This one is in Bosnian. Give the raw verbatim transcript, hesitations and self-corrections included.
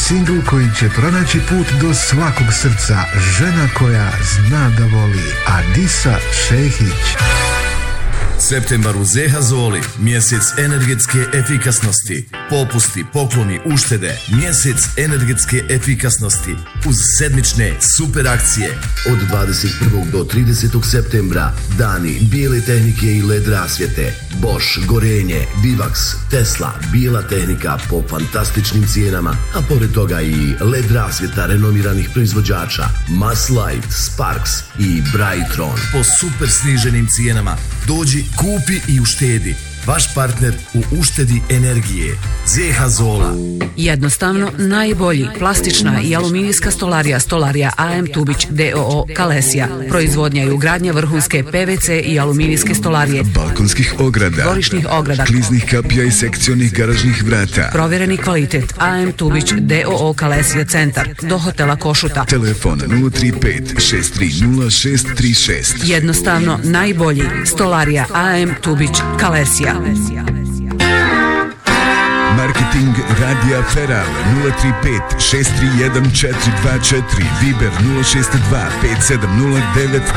singl koji će pronaći put do svakog srca. Žena koja zna da voli. Adisa Šehić. Septembar u Zeha Zoli, mjesec energetske efikasnosti. Popusti, pokloni, uštede, mjesec energetske efikasnosti. Uz sedmične super akcije. Od dvadeset prvog do tridesetog septembra, dani bijele tehnike i led rasvjete. Bosch, Gorenje, Vivax, Tesla, bijela tehnika po fantastičnim cijenama, a pored toga i led rasvjeta renomiranih proizvođača Maslight, Sparks i Brightron po super sniženim cijenama. Dođi, kupi i uštedi. Vaš partner u uštedi energije. Zeha Zola. Jednostavno najbolji plastična i aluminijska stolarija Stolarija A M Tubić D O O Kalesija. Proizvodnja i ugradnja vrhunske P V C i aluminijske stolarije, balkonskih ograda, dvorišnih ograda, kliznih kapija i sekcionih garažnih vrata. Provjereni kvalitet. A M Tubić D O O Kalesija Centar do hotela Košuta. Telefon nula tri pet šest tri nula šest tri šest. Jednostavno najbolji Stolarija A M Tubić Kalesija. Marketing Radija Feral nula tri pet šest tri jedan četiri dva četiri, Viber nula šest dva pet sedam nula devet